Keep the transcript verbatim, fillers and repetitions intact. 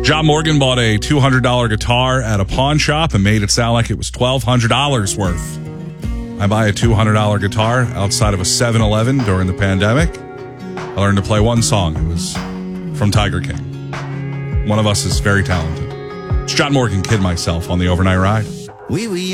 John Morgan bought a two hundred dollars guitar at a pawn shop and made it sound like it was twelve hundred dollars worth. I buy a two hundred dollars guitar outside of a seven eleven during the pandemic. I learned to play one song. It was from Tiger King. One of us is very talented. It's John Morgan, Kid Myself on the Overnight Ride. Oui, oui.